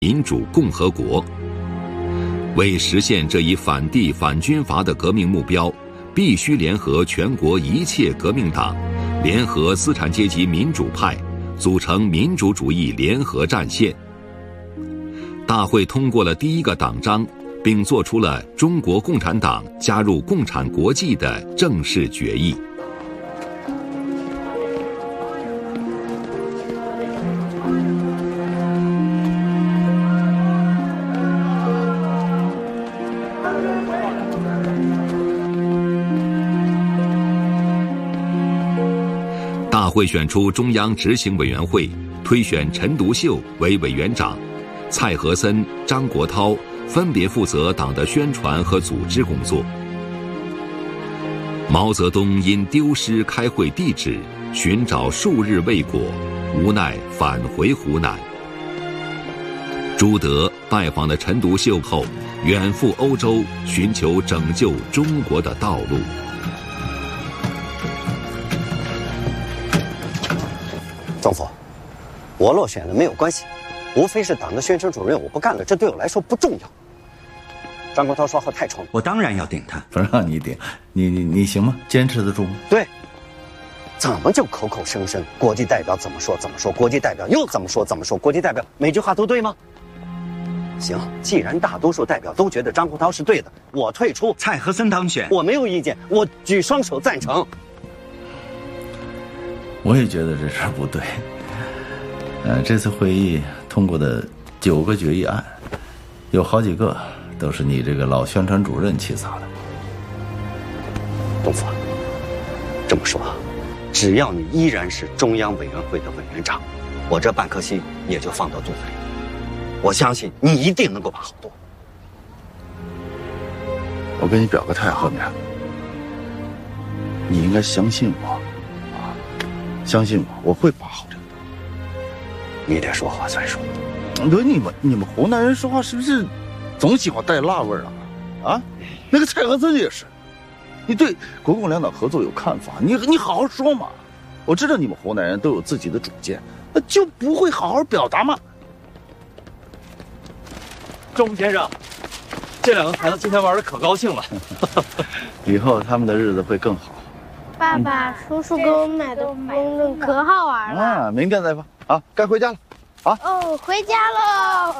民主共和国。为实现这一反帝反军阀的革命目标，必须联合全国一切革命党，联合资产阶级民主派，组成民主主义联合战线。大会通过了第一个党章，并作出了中国共产党加入共产国际的正式决议。大会选出中央执行委员会，推选陈独秀为委员长，蔡和森、张国焘分别负责党的宣传和组织工作。毛泽东因丢失开会地址，寻找数日未果，无奈返回湖南。朱德拜访了陈独秀后，远赴欧洲，寻求拯救中国的道路。 政府，我落选了没有关系，无非是党的宣传主任我不干了，这对我来说不重要。张国焘说话太冲了， 我当然要顶他。 不让你顶，你行吗？坚持得住吗？ 对，怎么就口口声声国际代表怎么说怎么说，国际代表又怎么说怎么说，国际代表每句话都对吗？行，既然大多数代表都觉得张国焘是对的，我退出， 蔡和森当选， 我没有意见，我举双手赞成。 我也觉得这事儿不对。这次会议通过的9个决议案，有好几个都是你这个老宣传主任起草的。 东福，这么说，只要你依然是中央委员会的委员长，我这半颗心也就放到肚子里。我相信你一定能够把好舵。 我跟你表个态，贺冕，你应该相信我。相信我，我会把好这个。 你得说话算数。 不是你们湖南人说话是不是总喜欢带辣味儿啊？啊，那个蔡和森也是，你对国共两党合作有看法，你好好说嘛。我知道你们湖南人都有自己的主见，那就不会好好表达吗？ 钟先生，这两个孩子今天玩的可高兴了， 以后他们的日子会更好。 爸爸，叔叔给我买的风筝可好玩了。 啊，明天再发啊，该回家了，啊。 哦，回家喽。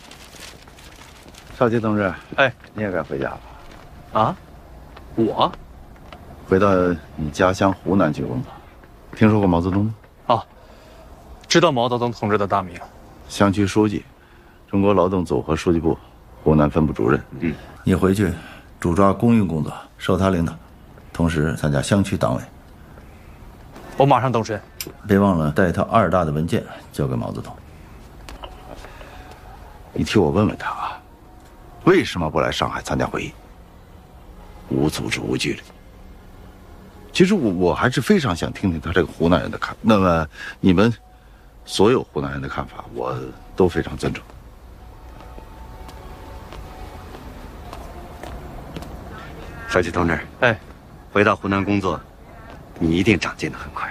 少奇同志， 哎， 你也该回家了。 啊？我？ 回到你家乡湖南去工作。听说过毛泽东吗？ 哦，知道毛泽东同志的大名。 乡区书记，中国劳动组合书记部湖南分部主任。 你回去主抓公运工作，受他领导。同时参加乡区党委。 我马上动身。 别忘了带一套2大的文件交给毛泽东。 你替我问问他啊，为什么不来上海参加会议？无组织无纪律。其实我还是非常想听听他这个湖南人的看。那么你们所有湖南人的看法，我都非常尊重。 少奇同志， 哎。 回到湖南工作，你一定长进得很快。